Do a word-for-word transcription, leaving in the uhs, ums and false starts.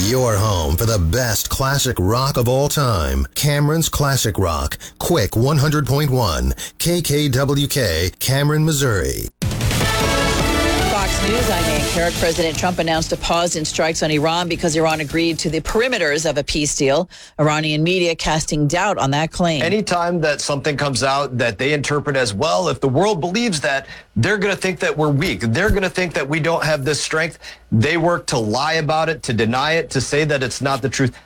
Your home for the best classic rock of all time. Cameron's Classic Rock. Quick one hundred point one. K K W K, Cameron, Missouri. Fox News, I'm Ann Carrick. President Trump announced a pause in strikes on Iran because Iran agreed to the perimeters of a peace deal. Iranian media casting doubt on that claim. Anytime that something comes out that they interpret as, well, if the world believes that, they're going to think that we're weak. They're going to think that we don't have this strength. They work to lie about it, to deny it, to say that it's not the truth.